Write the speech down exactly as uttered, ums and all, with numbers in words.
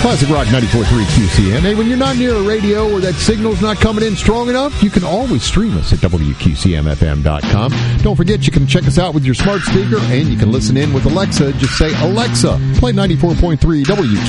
Classic Rock ninety-four point three Q C M. Hey, when you're not near a radio or that signal's not coming in strong enough, you can always stream us at W Q C M F M dot com. Don't forget, you can check us out with your smart speaker, and you can listen in with Alexa. Just say, Alexa, play ninety-four point three W